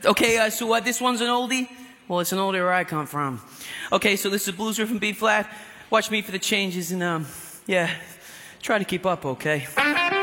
Okay, so this one's an oldie? Well, it's an oldie where I come from. Okay, so this is blues riff in B flat. Watch me for the changes and, yeah, try to keep up, okay?